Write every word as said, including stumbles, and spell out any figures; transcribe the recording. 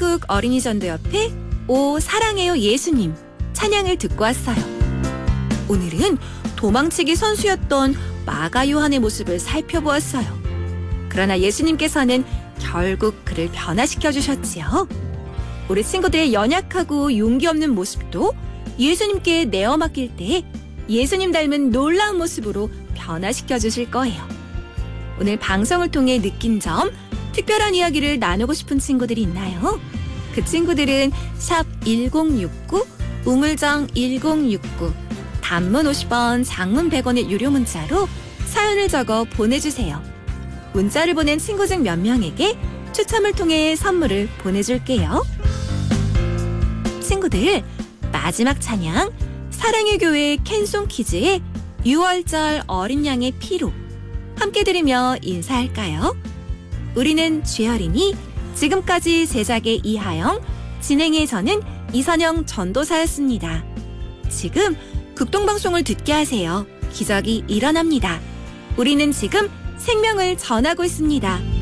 한국 어린이전도협회 오 사랑해요 예수님 찬양을 듣고 왔어요. 오늘은 도망치기 선수였던 마가 요한의 모습을 살펴보았어요. 그러나 예수님께서는 결국 그를 변화시켜 주셨지요. 우리 친구들의 연약하고 용기 없는 모습도 예수님께 내어 맡길 때 예수님 닮은 놀라운 모습으로 변화시켜 주실 거예요. 오늘 방송을 통해 느낀 점, 특별한 이야기를 나누고 싶은 친구들이 있나요? 그 친구들은 샵 일공육구, 우물정 일공육구, 단문 오십 원, 장문 백 원의 유료 문자로 사연을 적어 보내주세요. 문자를 보낸 친구 중 몇 명에게 추첨을 통해 선물을 보내줄게요. 친구들, 마지막 찬양 사랑의 교회 캔송 키즈의 유월절 어린 양의 피로 함께 들으며 인사할까요? 우리는 주여리니 지금까지 제작의 이하영, 진행의 저는 이선영 전도사였습니다. 지금 극동방송을 듣게 하세요. 기적이 일어납니다. 우리는 지금 생명을 전하고 있습니다.